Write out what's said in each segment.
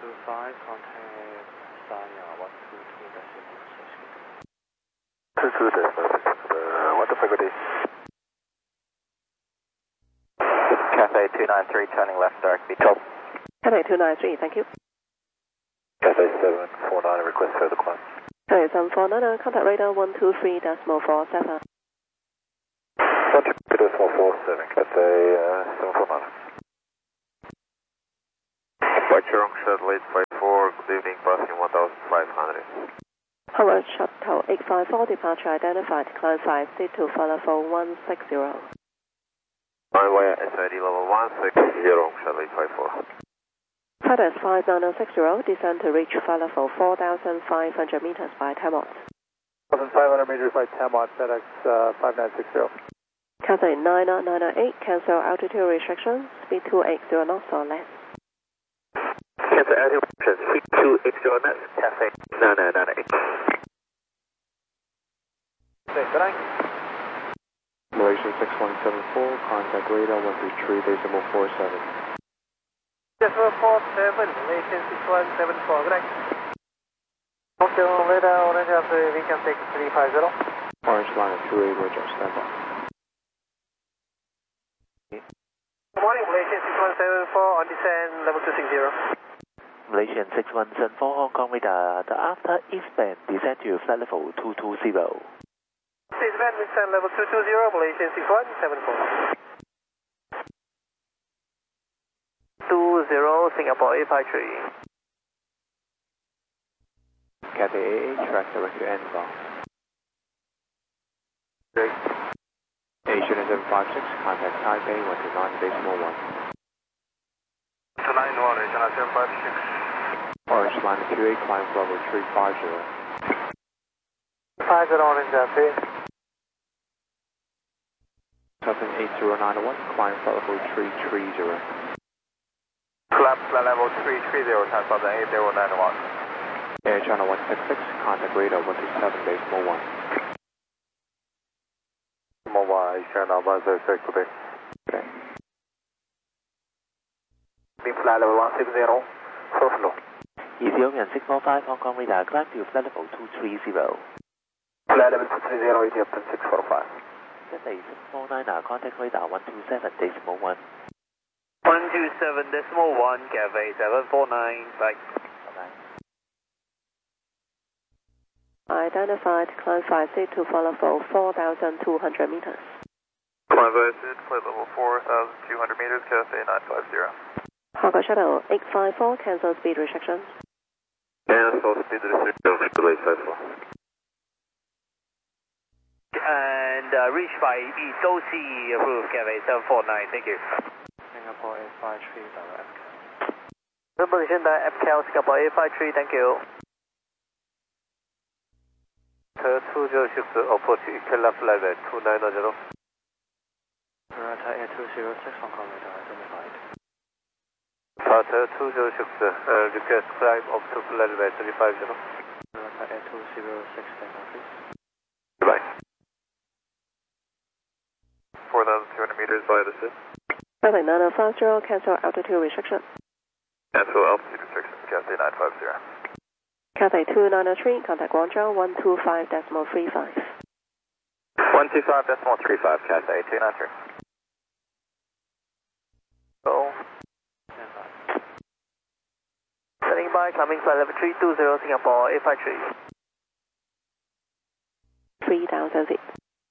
contact Saya 122.6. 22.6, what the fuck is Cathay 293 turning left direct VTOL. Cathay 293, thank you. Cathay 749, request further climb. Cathay 749, contact radar 123.47. 123.47, Cathay 749. Departure wrong shuttle 854, good evening, passing 1500. Howard Shuttle 854, departure identified, climb 5, C2, follow for 160. Runway SID level 160, shuttle 854. FedEx 5960, descend to reach follow for 4,500 meters by 10 knots. 1,500 meters by 10 knots, FedEx 5960. Cathay 998, cancel altitude restrictions, speed 280 knots or less. Cancel altitude restrictions, speed 280 knots, Cathay 998. Good night. Malaysia 6174, contact radar 123.47. Decimal 47, Malaysian 6174, good night. Okay, radar orange after we can take 350. Orange line 28, Roger, standby. Good morning, Malaysian 6174 on descent level 260. Malaysian 6174, Hong Kong radar, the after eastbound descend to flight level 220. Eastbound descent level 220, Malaysian 6174. 20, Singapore 853. Cathay AA, track direct to N-bound. Asian 756, contact Taipei 129.1. 291, Asian 756. Orange line 28, climb level 350. 50 orange after. Southern 80901, climb flight level 330. Flight level 330, Southern 80901. Air China 166, contact radar 127, base Mo 1. Mo 1, China 166, today. Okay. Flight level 160, full flow. Ethiopian 645, Hong Kong radar, climb to flight level 230. Flight level 230, Ethiopian 645. Cathay 649, contact radar 127.1. 127.1, Cathay 749, bye. Identified, climb 5C to follow for 4,200 meters. Climb Visit, flight level 4,200 meters, Cathay 950. Hong Kong Shuttle 854, cancel speed restrictions. Cancel speed restrictions, delay 54. And reach by EOC approved, Cathay 749, thank you. Singapore 853, direct. Malaysian FCAL Singapore 853, thank you. 206, approach Ikela flight 2900. Rata Air 206, Hong Kong radar, identified. Rata 206, request climb up to flight level 350. Rata Air 206, standby please. Goodbye. 4,200 meters by the SID. Cathay 9050, cancel altitude restriction. Cancel altitude restrictions, Cathay 950. Cathay 293, contact Guangzhou 125.35. 125.35, Cathay 293. Go. Standby. Standing by, climbing flight level 320, Singapore 853. 3,000 feet.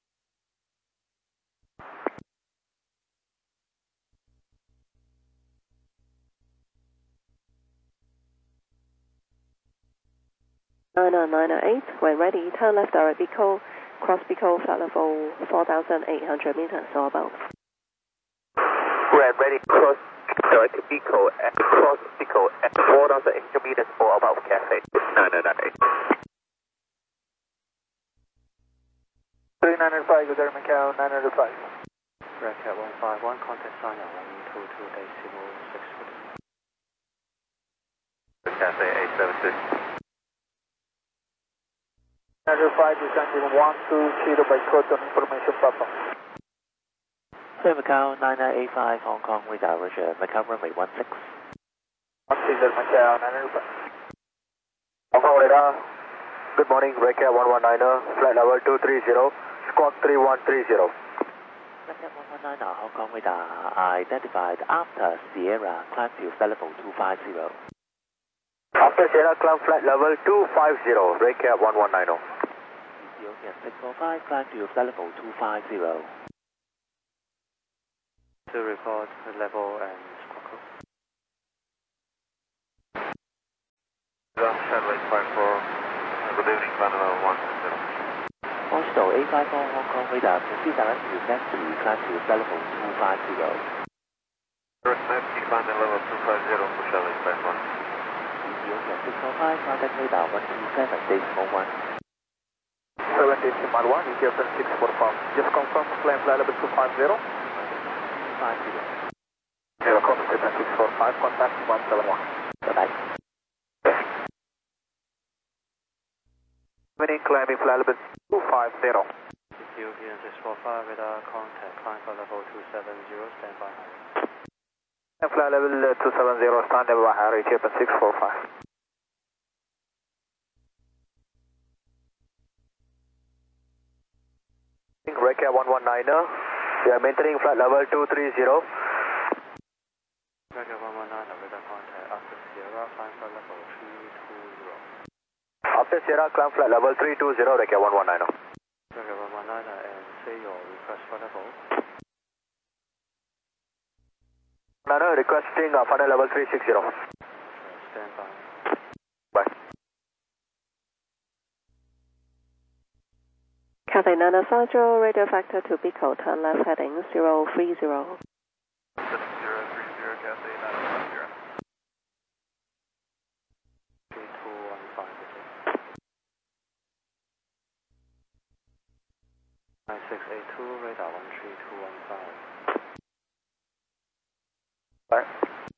Niner 908, when ready, turn left direct Bicol, cross Bicol, flight level 4,800 meters or above. We're ready, cross direct Bicol and cross Bicol at 4,800 meters or above, Cathay 998. 3905, good day, Macau 905. Red Cat 151, contact Saya 122.6. Cathay 876. 905, descending 120 by code on information platform. Clear Macau 9985, Hong Kong radar, Roger, Macau runway 16. 16, Good morning, Rekia 119er, flight level 230, squawk 3130. Rekia 119er, Hong Kong radar identified after Sierra, climb to flight level 250. After Sierra, climb flight level 250, Rekia 119er. Ethiopia 645, climb to flight level 250. To record level and squawk code. Satellite 54, good evening, Banner 110. Oslo A54 Hong Kong radar, proceed direct to Neptune, climb to flight level 250. Neptune, Banner level 250, Satellite 51. Ethiopia 645, contact radar 127.1. 7 decimal 1, Ethiopian 645. Just confirm, climb flight level 250. 250. Yeah, Ethiopian 645, contact 171. Bye-bye. Climbing flight level 250. Ethiopian 645 radar contact, climb for level 270, stand by high. And flight level 270, stand by high, Ethiopian 645. Rekia 119er, we are maintaining flight level 230. Rekia 119er radar contact, after Sierra, climb for level 320. After Sierra, climb flight level 320, Rekia 119er. Rekia 119er, and say your request for level. Requesting final level 360. Stand by. Bye. Cathay Nana Central, radio factor to Pico, turn left heading 030. 030, Cathay 950. 3215. 9682, radar 13215. Bye.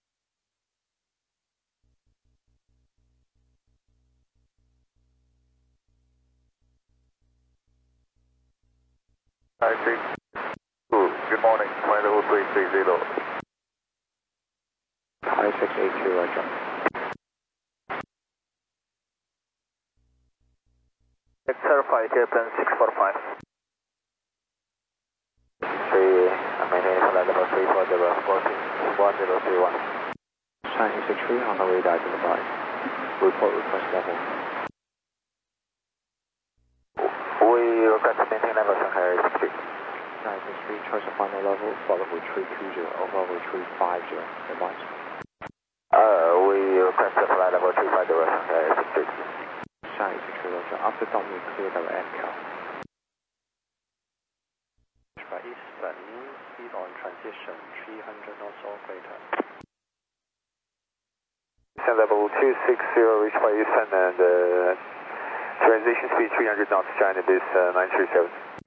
Good morning, flight level 330. 5682, Roger. Certified Ethiopian 645. I'm maintaining flight level 340, sporting 1031. Chinese 63 on the radar identified. Report request level. We request to maintain level Shanghai 63. Chinese 63, choice of final level, flight level 320, over level 350. Advise. We request to flight level 350, Shanghai 63. Chinese 63, Roger. After dominant clear the NCAL. By eastbound, speed on transition 300 knots or greater. Descent level 260, reach by Eastern and transition speed 300 knots, China, this 937.